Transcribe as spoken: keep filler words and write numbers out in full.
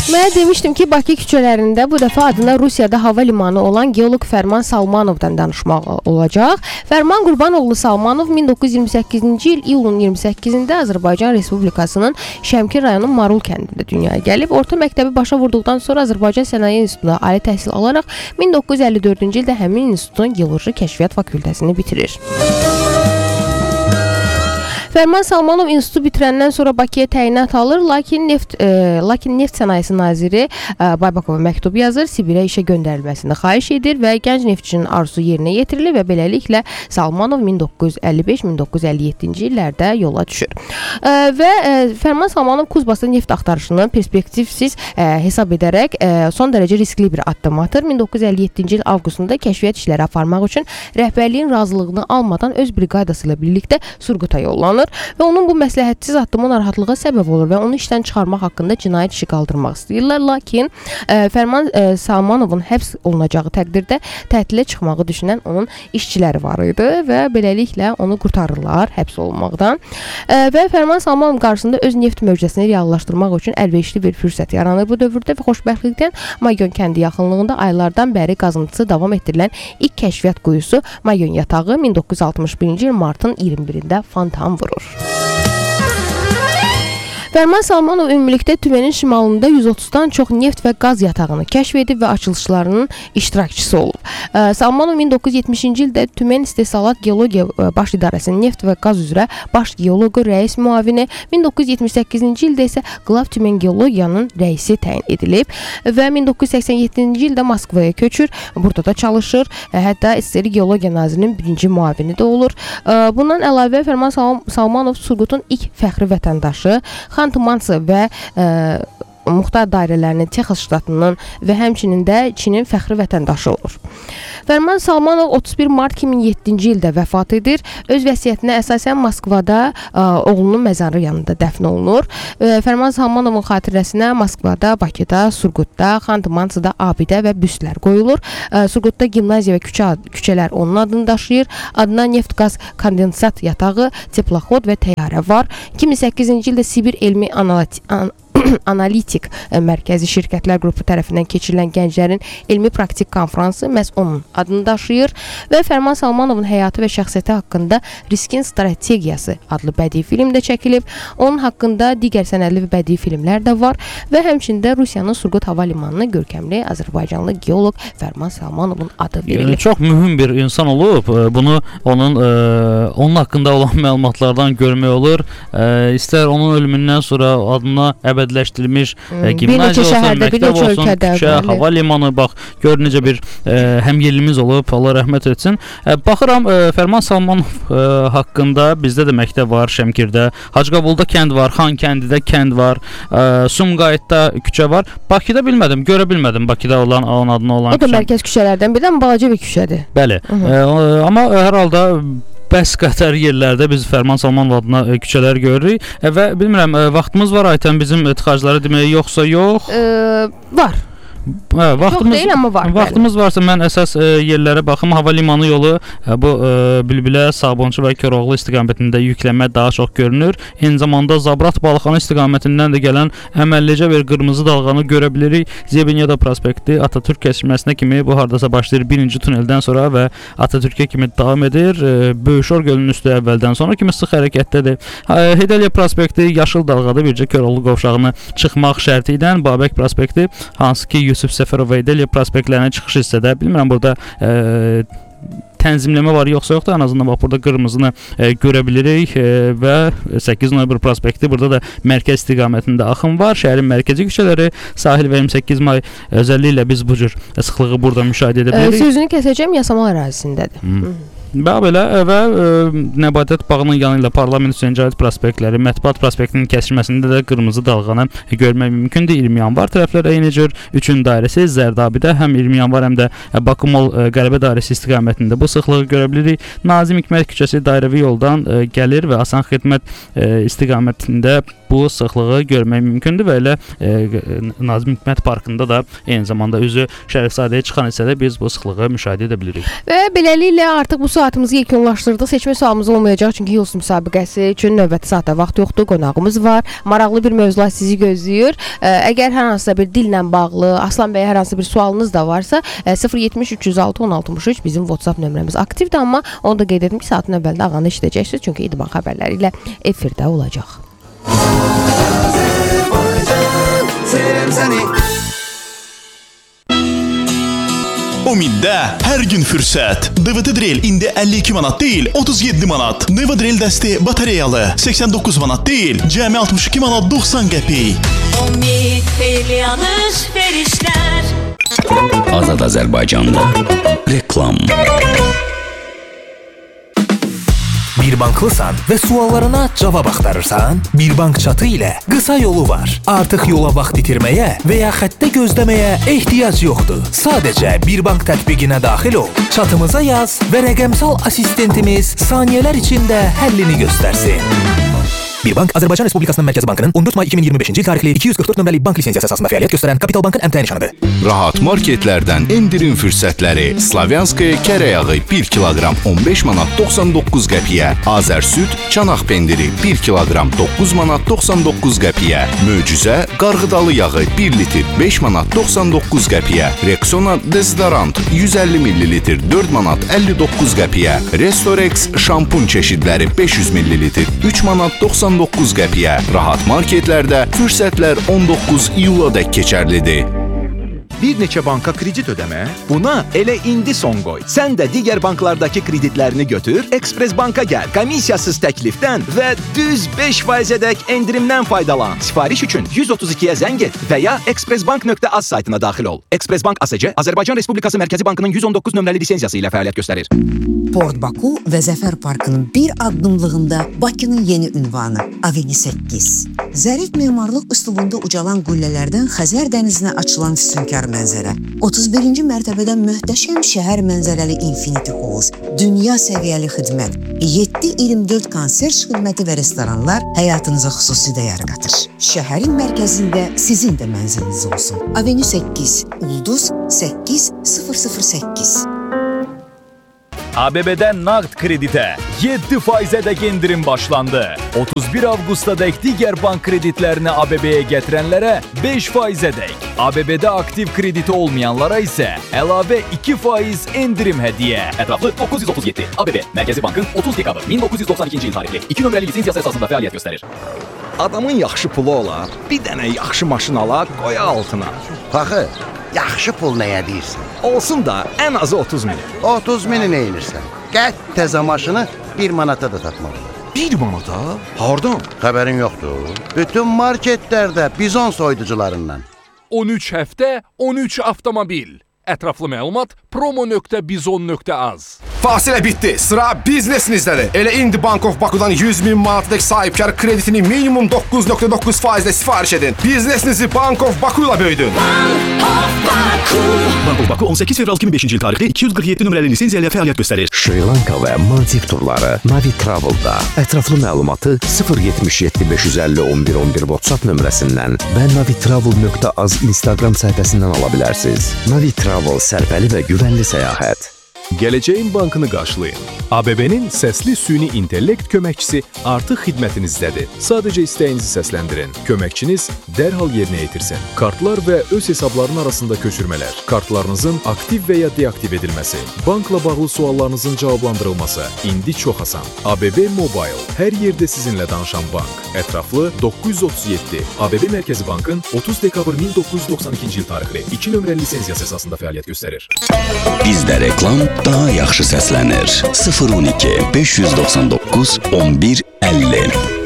Mən demişdim ki, Bakı küçələrində bu dəfə adına Rusiyada hava limanı olan geoloq Fərman Salmanovdan danışmaq olacaq. Fərman Qurbanoğlu Salmanov min doqquz yüz iyirmi səkkizinci il iyulun iyirmi səkkizində Azərbaycan Respublikasının Şəmkir rayonu Marul kəndində dünyaya gəlib. Orta məktəbi başa vurduqdan sonra Azərbaycan Sənaye İnstitutunda ali təhsil alaraq min doqquz yüz əlli dördüncü ildə həmin institutun geoloji kəşfiyyat fakültəsini bitirir. Fərman Salmanov institutu bitirəndən sonra Bakıya təyinat alır, lakin neft e, lakin neft sənayesi naziri e, Baybakova məktub yazır, Sibirə işə göndərilməsini xahiş edir və gənc neftçinin arzusu yerinə yetirilir və beləliklə Salmanov min doqquz yüz əlli beş min doqquz yüz əlli yeddinci illərdə yola düşür. E, və e, Fərman Salmanov Kuzbasta neft axtarışını perspektivsiz e, hesab edərək e, son dərəcə riskli bir addım atır. min doqquz yüz əlli yeddinci il avqustunda kəşfiyyat işləri aparmaq üçün rəhbərliyin razılığını almadan öz briqadası ilə birlikdə Surguta yollanır. Və onun bu məsləhətsiz addımı narahatlığa səbəb olur və onu işdən çıxarmaq haqqında cinayət işi qaldırmaq istəyirlər. Lakin e, Fərman e, Salmanovun həbs olunacağı təqdirdə tətilə çıxmağı düşünən onun işçiləri var idi və beləliklə onu qurtarırlar həbs olunmaqdan. E, və Fərman Salmanov qarşısında öz neft mövcəsini reallaşdırmaq üçün əlverişli bir fürsət yaranır bu dövrdə və xoşbəxtlikdən Mayon kəndi yaxınlığında aylardan bəri qazıntısı davam etdirilən ilk kəşfiyyat quyusu Mayon yatağı min doqquz yüz altmış birinci il martın iyirmi birində fontan vurur. Fərman Salmanov ümumilikdə Tümenin şimalında yüz otuzdan çox neft və qaz yatağını kəşf edib və açılışlarının iştirakçısı olub. Salmanov min doqquz yüz yetmişinci ildə Tümen İstehsalat Geologiya Baş İdarəsinin neft və qaz üzrə baş geoloqu, rəis müavini, min doqquz yüz yetmiş səkkizinci ildə isə Qlav Tümen Geologiyanın rəisi təyin edilib və min doqquz yüz səksən yeddinci ildə Moskvaya köçür, burada da çalışır, hətta İsteri Geologiya Nazirinin birinci müavini də olur. Bundan əlavə Fərman Salmanov Surgutun ilk fəxri vətəndaşı, Xanты-Mansi və e, muxtar dairələrinin Texas ştatının və həmçinin də Çinin fəxri vətəndaşı olur. Fərman Salmanov otuz bir mart iki min yeddinci ildə vəfat edir. Öz vəsiyyətinə əsasən Moskvada ə, oğlunun məzarı yanında dəfn olunur. E, Fərman Salmanovun xatirəsinə Moskvada, Bakıda, Surgutda, Xanты-Mansidə abidə və büstlər qoyulur. E, Surgutda gimnaziya və küçə, küçələr onun adını daşıyır. Adına neft-qaz kondensat yatağı, teplaxod və təyyarə var. iki min səkkizinci ildə Sibir Elmi Analitik an Analitik mərkəzi şirkətlər qrupu tərəfindən keçirilən gənclərin elmi praktik konfransı məhz onun adını daşıyır və Fərman Salmanovun həyatı və şəxsiyyəti haqqında Riskin Strategiyası adlı bədii film də çəkilib. Onun haqqında digər sənədli və bədii filmlər də var və həmçində Rusiyanın Surgut hava limanına görkəmli Azərbaycanlı geoloq Fərman Salmanovun adı verilir. Çox mühüm bir insan olub. Bunu onun e, onun haqqında olan məlumatlardan görmək olur. E, istər onun ölümündən sonra adına əbədləşdirilmiş hmm. e, gimnaziya olsun, məktəb olsun, küçə, hava limanı, bax, gör necə bir e, həmyerlimiz olub, Allah rəhmət etsin. E, baxıram, e, Fərman Salmanov e, haqqında bizdə də məktəb var Şəmkirdə, Hacıqabulda kənd var, Xankəndidə kənd var, e, Sumqayıtda küçə var. Bakıda bilmədim, görə bilmədim Bakıda olan, onun adına olan küçə. O da mərkəz küçələrdən biri, amma balaca bir küçədir. Bəli, e, amma hər halda bəs qədər yerlərdə biz Fərman Salmanov adına e, küçələr görürük e, və bilmirəm, e, vaxtımız var Aytən bizim tıxacları deməyə yoxsa yox? E, var. Hə, vaxtımız, deyil, amma var, vaxtımız varsa mən əsas e, yerlərə baxım. Hava limanı yolu e, bu e, Bülbülə, Sabunçu və Koroğlu istiqamətində yüklənmə daha çox görünür. Eyni zamanda Zabrat Balxanı istiqamətindən də gələn əməllicə bir qırmızı dalğanı görə bilirik. Zebenyada prospekti Atatürk kəsməsinə kimi bu hardasa başlayır birinci tuneldən sonra və Atatürkə kimi davam edir. E, Böyüşor gölünün üstü əvvəldən sonra kimi sıx hərəkətdədir. E, Heydəliyə prospekti yaşıl dalğada bircə Koroğlu qovşağına çıxmaq şərti ilə Babək prospekti, hansı ki Yusuf Səfərov və Heydəliyə prospektlərinə çıxış hissədə, bilmirəm burada e, tənzimləmə var yoxsa yoxdur, en azından bax burada qırmızını e, görə bilirik e, və səkkiz noyabr prospekti, burada da mərkəz istiqamətində axım var. Şəhərin mərkəzi küçələri, Sahil və iyirmi səkkiz may özəlliklə biz bu cür sıxlığı burada müşahidə edə bilirik. E, sözünü kəsəcəm, Yasamal ərazisindədir. Hmm. Və belə və e, Nəbadət bağının yanı ilə Parlament Hüseyncaid prospektləri, Mətbuat prospektinin kəsilməsində də qırmızı dalğanı görmək mümkündür. iyirmi yanvar tərəflərə eyni cür üçün dairəsi Zərdabidə həm iyirmi yanvar həm də Bakı Mall e, Qəribə dairəsi istiqamətində bu sıxlığı görə bilirik. Nazim Hikmət küçəsi dairəvi yoldan e, gəlir və Asan Xidmət e, istiqamətində bu sıxlığı görmək mümkündür və elə e, Nazim Hikmət Parkında da eyni zamanda üzü Şərifzadəyə çıxan hissədə biz bu sıxlığı müşahidə edə bilirik. Və beləliklə artıq bu saatımızı yekunlaşdırdıq. Seçmə sualımız olmayacaq çünki yol müsabiqəsi üçün növbəti saatda vaxt yoxdur. Qonağımız var. Maraqlı bir mövzular sizi gözləyir. Əgər hər hansısa bir dillə bağlı, Aslan bəyə hər hansı bir sualınız da varsa, sıfır yetmiş üç yüz altı on altmış üç bizim WhatsApp nömrəmiz aktivdir, amma onu da qeyd etdim ki, saatın əvvəldə Ağanı eşidəcəksiniz çünki İDMAN xəbərləri ilə efirdə olacaq. Umiddə hər gün fürsət. D V D Drill indi əlli iki manat deyil, otuz yeddi manat. Neva Drill dəsti batareyalı səksən doqquz manat deyil, cəmi altmış iki manat doxsan qəpik. Umid xeyli alış-verişlər. Azad Azərbaycanda reklam. Bir banklısan və suallarına cavab axtarırsan? Bir bank çatı ilə qısa yolu var. Artıq yola vaxt itirməyə və ya xəttə gözləməyə ehtiyac yoxdur. Sadəcə Bir bank tətbiqinə daxil ol, çatımıza yaz və rəqəmsal asistentimiz saniyələr içində həllini göstərsin. Bir bank Azərbaycan Respublikasının Mərkəzi Bankının on dörd may iki min iyirmi beşinci il tarixli iki yüz qırx dörd nömrəli bank lisensiyası əsasında fəaliyyət göstərən Kapital Bankın əmtəyə nişanıdır. Rahat marketlərdən endirim fürsətləri. Slavyanskaya kərə yağı bir kiloqram on beş manat doxsan doqquz qəpiyə. Azər süd çanaq pendiri bir kiloqram doqquz manat doxsan doqquz qəpiyə. Möcüzə qarğıdalı yağı bir litr beş manat doxsan doqquz qəpiyə. Rexona dezodorant yüz əlli millilitr dörd manat əlli doqquz qəpiyə. Restorex şampun çeşidləri beş yüz millilitr üç manat doxsan doqquz qəpiyə. Rahat marketlərdə fürsətlər on doqquz iyuladək keçərlidir. Bir neçə banka kredit ödəmə? Buna elə indi son qoy. Sən də digər banklardakı kreditlərini götür, Express Banka gəl, komissiyasız təklifdən və düz beş faizədək endirimdən faydalan. Sifariş üçün yüz otuz ikiyə zəng et və ya expressbank nöqtə az saytına daxil ol. Express Bank A S C Azərbaycan Respublikası Mərkəzi Bankının yüz on doqquz nömrəli lisenziyası ilə fəaliyyət göstərir. Port Baku və Zəfər Parkının bir addımlığında Bakının yeni ünvanı Aveni səkkiz. Zərif memarlıq üslubunda ucalan qüllələrdən Xəzər dənizinə açılan füsunkar mənzərə. otuz birinci mərtəbədən möhtəşəm şəhər mənzərəli Infinity Halls, dünya səviyyəli xidmət, yeddi iyirmi dörd konsert xidməti və restoranlar həyatınıza xüsusi dəyər qatır. Şəhərin mərkəzində sizin də mənziliniz olsun. Aveni səkkiz, Ulduz səkkiz sıfır sıfır səkkiz. A B B'dən nağd kreditə yeddi faizədək endirim başlandı. otuz bir avqustadək digər bank kreditlərini A B B'yə gətirənlərə beş faizədək, A B B'də aktiv krediti olmayanlara isə əlavə iki faiz endirim hədiyyə. Ətraflı doqquz yüz otuz yeddi. A B B Mərkəzi Bankın otuz dekabr min doqquz yüz doxsan ikinci il tarixli iki nömrəli lisenziyası əsasında fəaliyyət göstərir. Adamın yaxşı pulu olar, bir dənə yaxşı maşın alar, qoya altına. Paxı, yaxşı pul nəyə deyirsən? Olsun da ən azı otuz min. otuz mini nə edirsən? Qət təzə maşını bir manata da tapmalı. Bir manata? Hardan? Xəbərin yoxdur. Bütün marketlərdə bizon soyuducularından. on üç həftə, on üç avtomobil. Ətraflı məlumat promo nöqtə bizon nöqtə az. Fasilə bitdi. Sıra biznesizdədir. Elə indi Bank of Baku'dan yüz min manatdək sahibkar kreditini minimum doqquz nöqtə doqquz faizlə sifariş edin. Biznesinizi Bank of Baku ilə böyüdün. Bank of Baku on səkkiz fevral iki min beşinci il tarixli iki yüz qırx yeddi nömrəli lisenziya ilə fəaliyyət göstərir. Şri Lanka və Maldiv turları Navi Travel'da. Ətraflı məlumatı sıfır yetmiş yeddi beş yüz əlli on bir on bir WhatsApp nömrəsindən və navitravel nöqtə az Instagram səhifəsindən ala bilərsiniz. Navi Travel sərfəli və güvənli səyahət. Gələcəyin bankını qarşılayın. A B B'nin səsli süni intellekt köməkçisi artıq xidmətinizdədir. Sadəcə istəyinizi səsləndirin. Köməkçiniz dərhal yerinə yetirsin. Kartlar və öz hesabların arasında köçürmələr, kartlarınızın aktiv və ya deaktiv edilməsi, bankla bağlı suallarınızın cavablandırılması indi çox asan. A B B Mobile, hər yerdə sizinlə danışan bank. Ətraflı doqquz yüz otuz yeddi. A B B Mərkəzi Bankın otuz dekabr min doqquz yüz doxsan ikinci il tarixli iki nömrəli lisenziyası əsasında fəaliyyət göstərir. Bizdə reklam daha yaxşı səslənir. sıfır on iki beş yüz doxsan doqquz on bir əlli.